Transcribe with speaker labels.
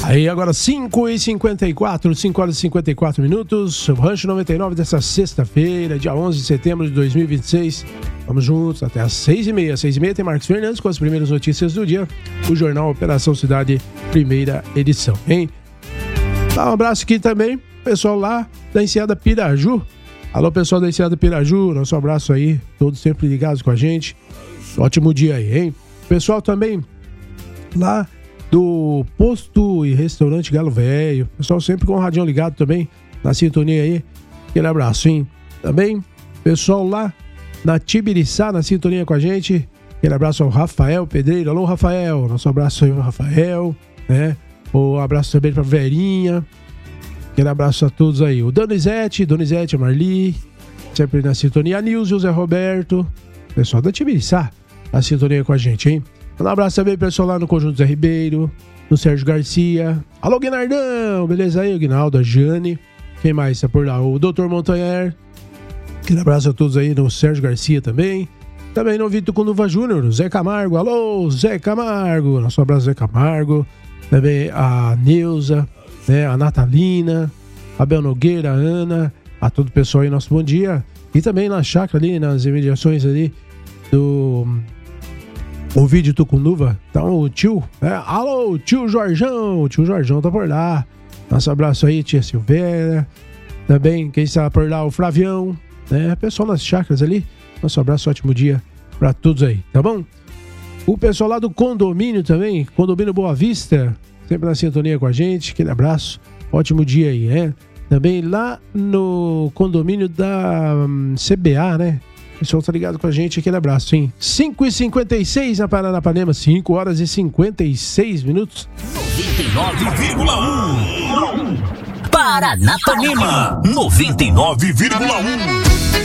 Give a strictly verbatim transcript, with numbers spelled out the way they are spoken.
Speaker 1: Aí agora cinco e cinquenta e quatro, cinco horas e cinquenta e quatro minutos. O Rancho noventa e nove dessa sexta-feira, dia onze de setembro de dois mil e vinte e seis. Vamos juntos até às seis e meia. seis e meia tem Marcos Fernandes com as primeiras notícias do dia. O Jornal Operação Cidade, primeira edição, hein? Dá um abraço aqui também, pessoal lá da Enseada Piraju. Alô, pessoal da Enseada Piraju, nosso abraço aí, todos sempre ligados com a gente. Ótimo dia aí, hein? Pessoal também lá do Posto e Restaurante Galo Velho. Pessoal sempre com o radinho ligado também, na sintonia aí. Aquele abraço, hein? Também, pessoal lá na Tibiriçá, na sintonia com a gente. Aquele abraço ao Rafael Pedreiro. Alô, Rafael. Nosso abraço aí ao Rafael, né? Um abraço também pra Verinha. Aquele abraço a todos aí. O Donizete, Donizete, a Marli, sempre na sintonia. A Nilce, o Zé Roberto. Pessoal da Tibiriçá, na sintonia com a gente, hein? Um abraço também, pessoal, lá no Conjunto Zé Ribeiro, no Sérgio Garcia. Alô, Guinardão, beleza aí? O Guinaldo, a Jane. Quem mais tá por lá? O doutor Montanher. Aquele abraço a todos aí no Sérgio Garcia também. Também no Vitor Conduva Júnior, o Zé Camargo. Alô, Zé Camargo. Nosso abraço, Zé Camargo. Também a Neuza, né? A Natalina, a Bel Nogueira, a Ana. A todo o pessoal aí, nosso bom dia. E também na chácara ali, nas imediações ali do... O vídeo Tucunduva, então o tio, né? Alô, tio Jorjão, o tio Jorjão tá por lá. Nosso abraço aí, tia Silvéria. Também, quem está por lá, o Flavião, né? Pessoal nas chácaras ali. Nosso abraço, ótimo dia pra todos aí, tá bom? O pessoal lá do condomínio também, condomínio Boa Vista, sempre na sintonia com a gente. Aquele abraço, ótimo dia aí, né? Também lá no condomínio da hum, C B A, né? O pessoal tá ligado com a gente, aquele abraço, hein? cinco e cinquenta e seis na Paranapanema, cinco horas e cinquenta e seis minutos.
Speaker 2: noventa e nove vírgula um Paranapanema, noventa e nove vírgula um